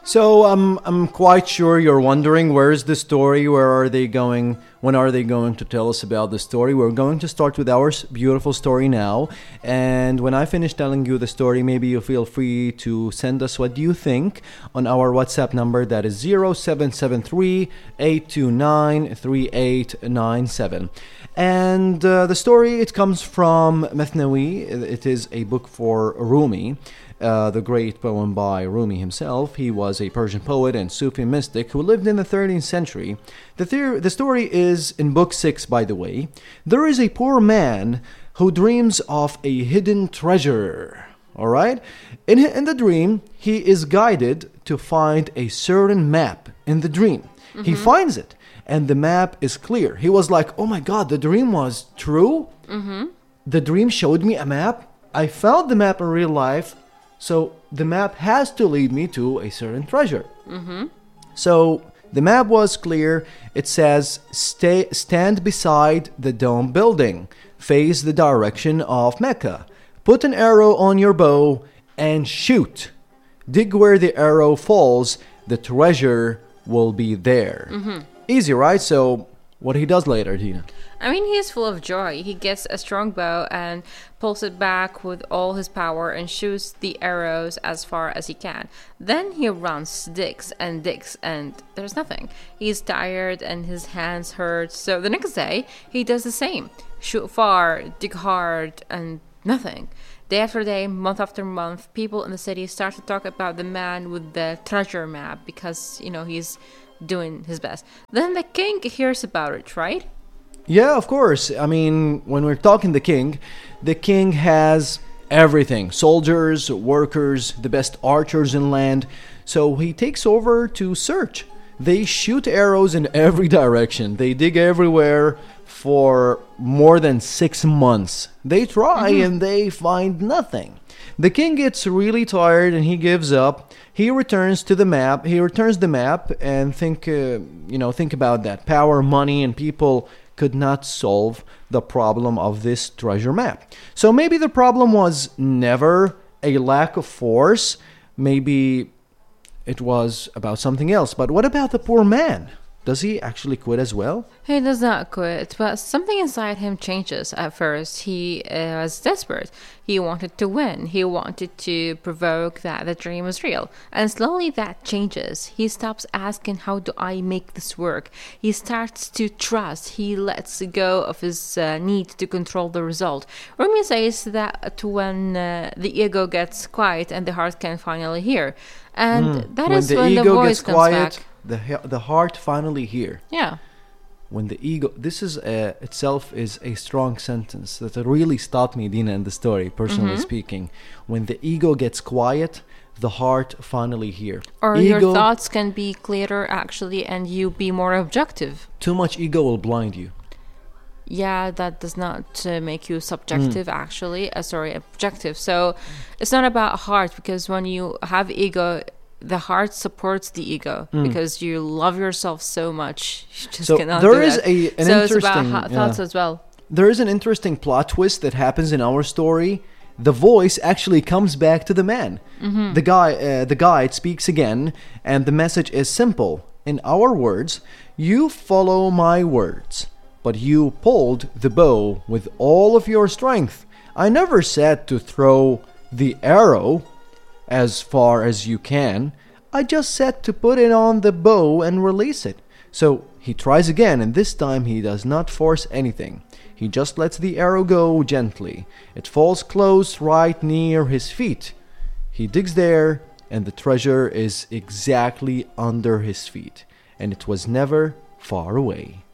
So I'm quite sure you're wondering, where is the story? Where are they going? When are they going to tell us about the story? We're going to start with our beautiful story now. And when I finish telling you the story, maybe you feel free to send us what you think on our WhatsApp number, that is 0773 829 3897. And the story, it comes from Mathnawi. It is a book for Rumi. The great poem by Rumi himself. He was a Persian poet and Sufi mystic who lived in the 13th century. The story is in book 6, by the way. There is a poor man who dreams of a hidden treasure. All right? In the dream, he is guided to find a certain map in the dream. Mm-hmm. He finds it, and the map is clear. He was like, oh my God, the dream was true? Mm-hmm. The dream showed me a map. I found the map in real life. So the map has to lead me to a certain treasure. Mm-hmm. So the map was clear. It says, stand beside the dome building. Face the direction of Mecca. Put an arrow on your bow and shoot. Dig where the arrow falls. The treasure will be there. Mm-hmm. Easy, right? So what he does later, Tina? I mean, he's full of joy. He gets a strong bow and pulls it back with all his power and shoots the arrows as far as he can. Then he runs, digs, and there's nothing. He's tired and his hands hurt. So the next day, he does the same. Shoot far, dig hard, and nothing. Day after day, month after month, people in the city start to talk about the man with the treasure map because, he's doing his best. Then the king hears about it, right? Yeah, of course. I mean, when we're talking the king has everything. Soldiers, workers, the best archers in land. So he takes over to search. They shoot arrows in every direction. They dig everywhere for more than 6 months. They try and they find nothing. The king gets really tired and he gives up. He returns to the map. He returns the map and think about that. Power, money, and people could not solve the problem of this treasure map. So maybe the problem was never a lack of force. Maybe it was about something else. But what about the poor man? Does he actually quit as well? He does not quit, but something inside him changes. At first, he was desperate. He wanted to win. He wanted to provoke that the dream was real. And slowly that changes. He stops asking, how do I make this work? He starts to trust. He lets go of his need to control the result. Rumi says that when the ego gets quiet and the heart can finally hear. And that is when the voice comes back. The heart finally hear. Yeah. When the ego, this is itself is a strong sentence that really stopped me, Dina, in the story, personally speaking. When the ego gets quiet, the heart finally hear. Or your thoughts can be clearer, actually, and you be more objective. Too much ego will blind you. Yeah, that does not make you subjective, actually. Objective. So it's not about heart, because when you have ego, the heart supports the ego because you love yourself so much. You just cannot do that. It's about thoughts as well. There is an interesting plot twist that happens in our story. The voice actually comes back to the man. Mm-hmm. The guide speaks again, and the message is simple. In our words, you follow my words, but you pulled the bow with all of your strength. I never said to throw the arrow as far as you can. I just said to put it on the bow and release it. So he tries again, and this time he does not force anything. He just lets the arrow go gently. It falls close right near his feet. He digs there, and the treasure is exactly under his feet, and it was never far away.